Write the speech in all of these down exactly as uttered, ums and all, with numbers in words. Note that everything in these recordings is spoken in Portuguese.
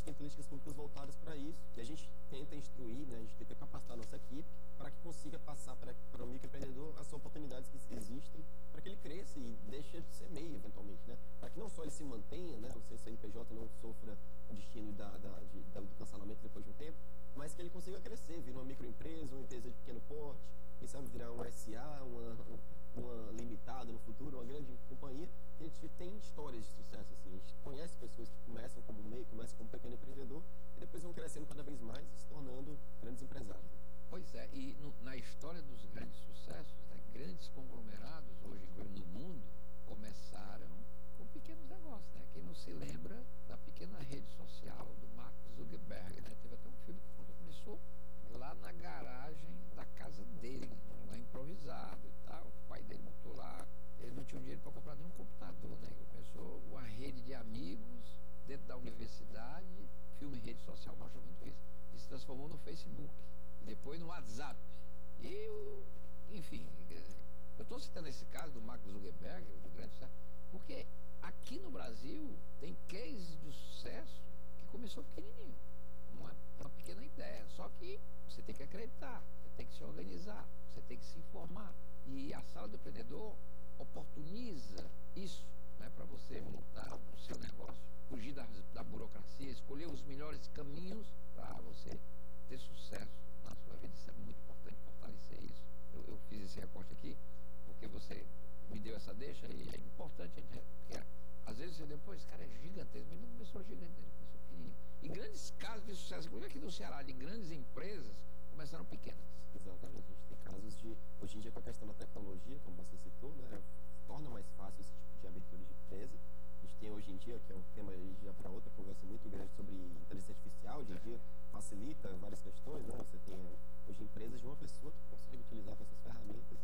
gente tem políticas públicas voltadas para isso, e a gente tenta instruir, né, a gente tenta capacitar a nossa equipe para que consiga passar para, para o microempreendedor as oportunidades que existem, para que ele cresça e deixe de ser MEI, eventualmente, né? Para que não só ele se mantenha, né, o seu C N P J não sofra o destino da, da, de, da, do cancelamento depois de um tempo, mas que ele consiga crescer, vir uma microempresa, uma empresa de pequeno porte, quem sabe virar uma S A, uma, uma limitada no futuro, uma grande companhia. A gente tem histórias de sucesso, assim, a gente conhece pessoas que começam como MEI, começam como pequeno empreendedor e depois vão crescendo cada vez mais e se tornando grandes empresários. Pois é, e no, na história dos grandes sucessos, né, grandes conglomerados hoje no mundo começaram com pequenos negócios, né? Quem não se lembra da pequena rede social do Mark Zuckerberg, né? Teve até um filme que quando começou lá na garagem da casa dele, lá improvisado e tal, o pai dele botou lá, ele não tinha dinheiro para comprar nenhum computador, né? Começou uma rede de amigos dentro da universidade, filme em rede social mostra muito isso, e se transformou no Facebook, e depois no WhatsApp, e o, enfim, eu estou citando esse caso do Mark Zuckerberg, do grande sucesso, porque aqui no Brasil tem case de sucesso que começou pequenininho, uma, uma pequena ideia, só que você tem que acreditar, você tem que se organizar, você tem que se informar, e a Sala do Empreendedor oportuniza isso, né, para você montar o seu negócio, fugir da, da burocracia, escolher os melhores caminhos para você ter sucesso na sua vida. Isso é muito importante, fortalecer isso. Eu, eu fiz esse recorte aqui porque você me deu essa deixa e é importante, a gente, porque às vezes você depois, esse cara é gigantesco, mas ele não começou gigante, ele começou pequenininho. E grandes casos de sucesso, inclusive aqui no Ceará, de grandes empresas, começaram pequenas. Exatamente, a gente tem casos de, hoje em dia com a questão da tecnologia, como você citou, né, torna mais fácil esse tipo de abertura de empresa. A gente tem hoje em dia, que é um tema já para outra conversa muito grande sobre inteligência artificial, hoje em dia facilita várias questões, né? Você tem hoje empresas de uma pessoa que consegue utilizar com essas ferramentas,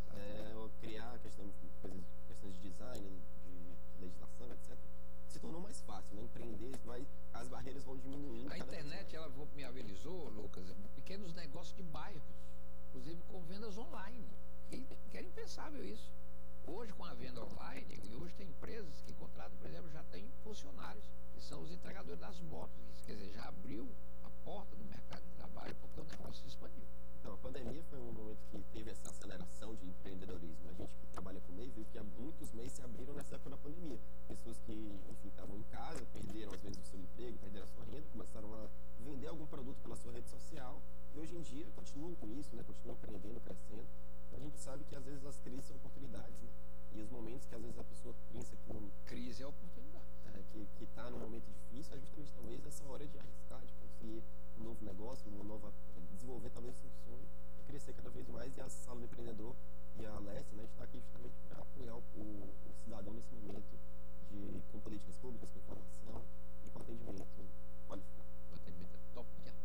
é, ou criar questão, coisas, questões de design, de, de legislação, etcétera. Se tornou mais fácil, né? Empreender, vai, as barreiras vão diminuindo. A internet, ela me avisou, Lucas, pequenos negócios de bairros, inclusive com vendas online, que, que era impensável isso. Hoje, com a venda online, e hoje tem empresas que contratam, por exemplo, já tem funcionários, que são os entregadores das motos. Isso quer dizer, já abriu a porta do mercado de trabalho porque o negócio se expandiu. Então, a pandemia foi um momento que teve essa aceleração de empreendedorismo. A gente que trabalha com MEI viu que muitos MEIs se abriram nessa época da pandemia. Pessoas que, enfim, estavam em casa, perderam às vezes o seu emprego, perderam a sua renda, começaram a vender algum produto pela sua rede social e hoje em dia continuam com isso, né? Continuam empreendendo, crescendo. Então, a gente sabe que às vezes as crises são oportunidades, né? E os momentos que às vezes a pessoa pensa que não... Crise é oportunidade. É, que está num momento difícil, é justamente talvez essa hora de arriscar, de conseguir um novo negócio, uma nova, desenvolver talvez seu sonho e crescer cada vez mais. E a Sala do Empreendedor e a Alessia, né, está aqui justamente para apoiar o, o, o cidadão nesse momento de, com políticas públicas, com informação e com atendimento qualificado. O atendimento é top de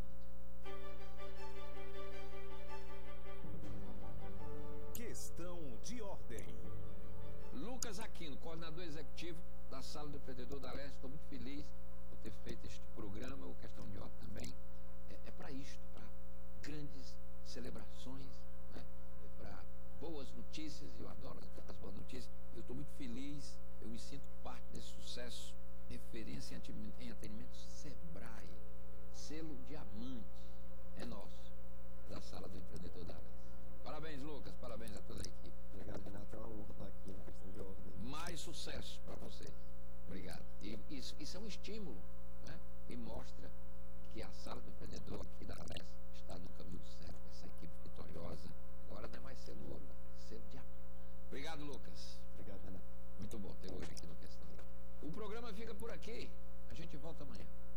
Questão de ordem. Lucas Aquino, coordenador executivo da Sala do Empreendedor da Alessia. Estou muito feliz por ter feito este programa, o Questão de Ordem também. É, é para isto, para grandes celebrações, né? É para boas notícias, eu adoro as boas notícias. Eu estou muito feliz, eu me sinto parte desse sucesso. Referência em atendimento Sebrae, selo diamante, é nosso, da Sala do Empreendedor da Alessia. Parabéns, Lucas, parabéns a toda a equipe. Obrigado, Renato, é uma honra estar aqui na Questão de Ordem. Mais sucesso para vocês. Obrigado. E isso, isso é um estímulo, né? E mostra que a Sala do Empreendedor aqui da Alessia está no caminho certo, essa equipe vitoriosa. Agora não é mais selo ouro, é selo diamante. Obrigado, Lucas. Obrigado, Renato. Muito bom ter hoje aqui no Questão. O programa fica por aqui. A gente volta amanhã.